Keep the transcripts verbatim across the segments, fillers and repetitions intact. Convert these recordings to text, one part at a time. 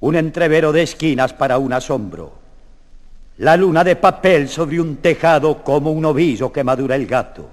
un entrevero de esquinas para un asombro, la luna de papel sobre un tejado como un ovillo que madura el gato,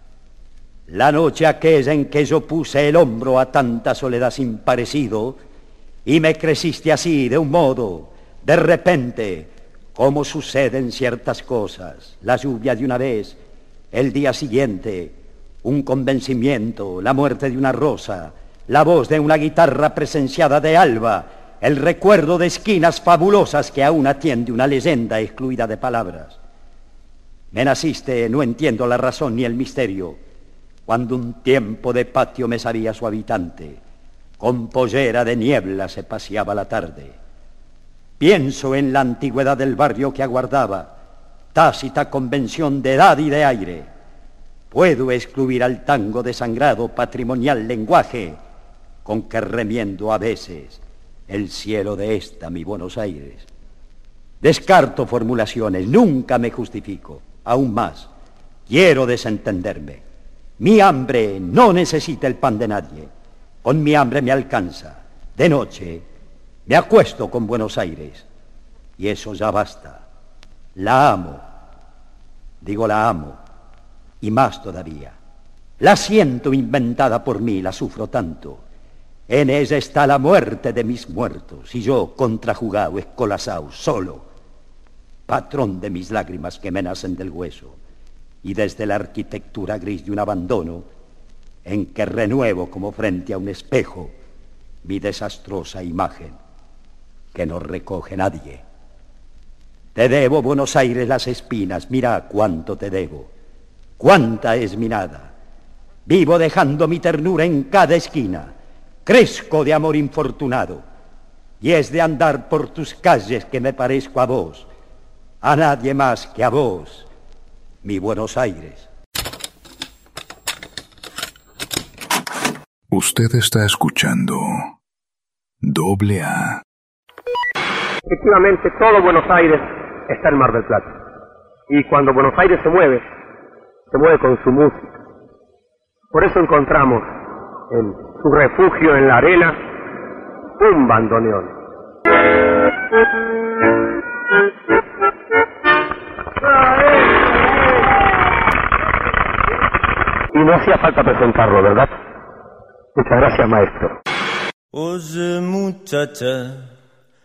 la noche aquella en que yo puse el hombro a tanta soledad sin parecido y me creciste así de un modo, de repente, como suceden ciertas cosas, la lluvia de una vez, el día siguiente, un convencimiento, la muerte de una rosa, la voz de una guitarra presenciada de alba, el recuerdo de esquinas fabulosas que aún atiende una leyenda excluida de palabras. Me naciste, no entiendo la razón ni el misterio, cuando un tiempo de patio me sabía su habitante, con pollera de niebla se paseaba la tarde. Pienso en la antigüedad del barrio que aguardaba, tácita convención de edad y de aire. Puedo excluir al tango desangrado patrimonial lenguaje con que remiendo a veces el cielo de esta mi Buenos Aires. Descarto formulaciones, nunca me justifico. Aún más, quiero desentenderme. Mi hambre no necesita el pan de nadie. Con mi hambre me alcanza. De noche me acuesto con Buenos Aires. Y eso ya basta. La amo. Digo la amo. Y más todavía. La siento inventada por mí, la sufro tanto. En ella está la muerte de mis muertos, y yo, contrajugado, escolazao, solo, patrón de mis lágrimas que me nacen del hueso, y desde la arquitectura gris de un abandono, en que renuevo como frente a un espejo, mi desastrosa imagen, que no recoge nadie. Te debo, Buenos Aires, las espinas, mira cuánto te debo, cuánta es mi nada. Vivo dejando mi ternura en cada esquina, crezco de amor infortunado, y es de andar por tus calles que me parezco a vos, a nadie más que a vos, mi Buenos Aires. Usted está escuchando Doble A. Efectivamente, todo Buenos Aires está en Mar del Plata. Y cuando Buenos Aires se mueve, se mueve con su música. Por eso encontramos en su refugio en la arena un bandoneón. Y no hacía falta presentarlo, ¿verdad? Muchas gracias, maestro. Oye, muchacha,